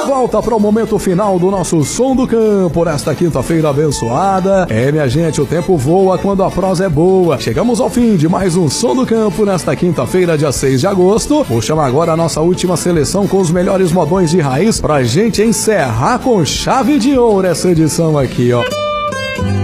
volta para o momento final do nosso Som do Campo nesta quinta-feira abençoada. Minha gente, o tempo voa quando a prosa é boa. Chegamos ao fim de mais um Som do Campo nesta quinta-feira, dia 6 de agosto. Vou chamar agora a nossa última seleção com os melhores modões de raiz pra gente encerrar com chave de ouro essa edição aqui, ó.